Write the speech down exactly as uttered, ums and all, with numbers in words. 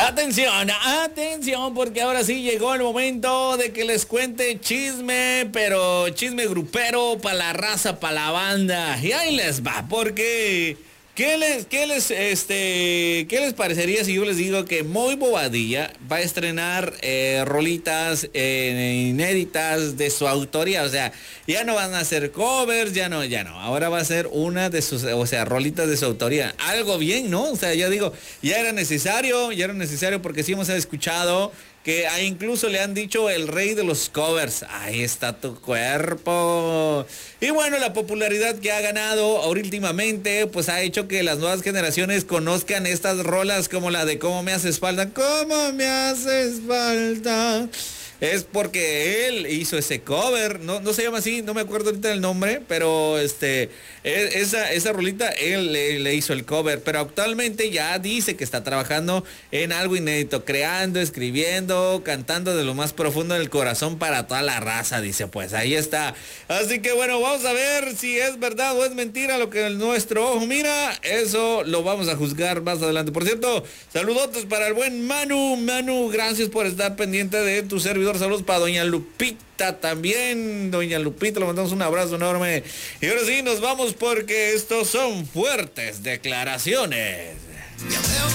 Atención, atención, porque ahora sí llegó el momento de que les cuente chisme, pero chisme grupero para la raza, para la banda. Y ahí les va, porque ¿qué les, qué les, este, qué les parecería si yo les digo que Moy Bobadilla va a estrenar eh, rolitas eh, inéditas de su autoría? O sea, ya no van a hacer covers, ya no, ya no. Ahora va a ser una de sus, o sea, rolitas de su autoría. Algo bien, ¿no? O sea, yo digo, ya era necesario, ya era necesario porque sí hemos escuchado que a incluso le han dicho el rey de los covers. Ahí está tu cuerpo. Y bueno, la popularidad que ha ganado últimamente, pues ha hecho que las nuevas generaciones conozcan estas rolas como la de Cómo me haces falta. Cómo me haces falta. Es porque él hizo ese cover, no, no se llama así, no me acuerdo ahorita el nombre, pero este, esa, esa rolita él le, le hizo el cover, pero actualmente ya dice que está trabajando en algo inédito, creando, escribiendo, cantando de lo más profundo del corazón para toda la raza, dice, pues ahí está. Así que bueno, vamos a ver si es verdad o es mentira lo que nuestro ojo mira, eso lo vamos a juzgar más adelante. Por cierto, saludotes para el buen Manu, Manu, gracias por estar pendiente de tu servidor. Saludos para doña Lupita también. Doña Lupita, le mandamos un abrazo enorme. Y ahora sí, nos vamos porque estos son fuertes declaraciones.